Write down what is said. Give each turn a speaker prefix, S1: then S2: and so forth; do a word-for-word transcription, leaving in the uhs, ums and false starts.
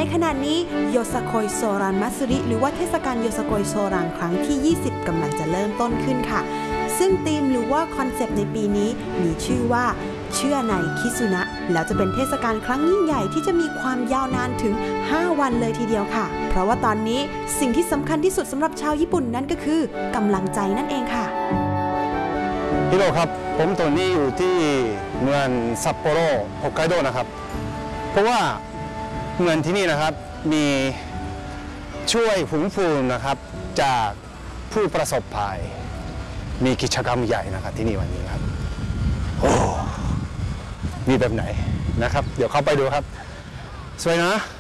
S1: ขณะนี้โยซาโกยโซรันมัตสึริหรือว่าเทศกาลโยซาโกยโซรันครั้งที่ยี่สิบกำลังจะเริ่มต้นขึ้นค่ะซึ่งธีมหรือว่าคอนเซปต์ในปีนี้มีชื่อว่าเชื่อในคิซุนะแล้วจะเป็นเทศกาลครั้งยิ่งใหญ่ที่จะมีความยาวนานถึงห้าวันเลยทีเดียวค่ะเพราะว่าตอนนี้สิ่งที่สำคัญที่สุดสำหรับชาวญี่ปุ่นนั่นก็คือกำลังใจนั่นเองค่ะ
S2: ฮิโร่ครับผมตอนนี้อยู่ที่เมืองซัปโปโรฮอกไกโดนะครับเพราะว่าเมืองที่นี่นะครับมีช่วยฟื้นฟูนะครับจากผู้ประสบภัยมีกิจกรรมใหญ่นะครับที่นี่วันนี้ครับโอ้มีแบบไหนนะครับเดี๋ยวเข้าไปดูครับสวยนะ